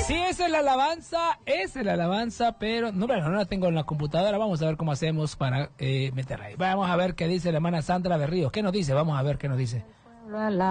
Sí, esa es la alabanza, pero no la tengo en la computadora. Vamos a ver cómo hacemos para meterla ahí. Vamos a ver qué dice la hermana Sandra de Ríos. ¿Qué nos dice? Vamos a ver qué nos dice.